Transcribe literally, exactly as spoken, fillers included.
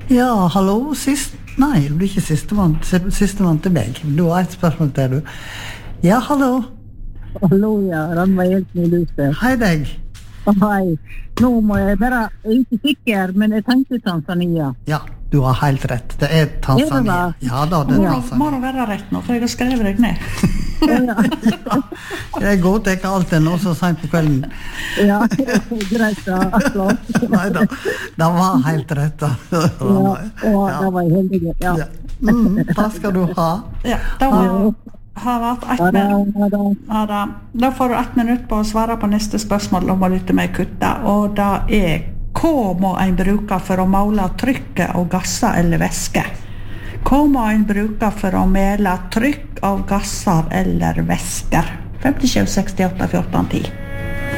Ja, hallo, sist... Nei, du blir ikke sistemann, sistemann til meg. Du har et spørsmål til, du. Ja, hallo. Hallo, ja, Ranveig Hjeltnes Luse. Hei deg. Hei. Nå må jeg bare, jeg er ikke sikker, men jeg tenkte Tanzania. Ja, du har helt rett. Det er Tanzania. Er det ja da, det er Må Tanzania. det være rett nå, for jeg har skrevet deg ned. Ja, Jeg godtek alt det nå så sent på kvelden. ja, greit da, klart. Neida, det var helt rett da. Ja, og da var jeg heldig, ja. Ja. Mm, takk skal du ha. Ja, da har, har vært ett Ja, da, minutt. ja, da. Ja, da. da får du ett minutt på å svare på neste spørsmål om å lytte med kutta, og da er hva må en bruke for å måle trykket av gasser eller væske? Hva må en bruke for å måle trykk av gasser eller væsker? femtisju sekstiåtte fjorten ti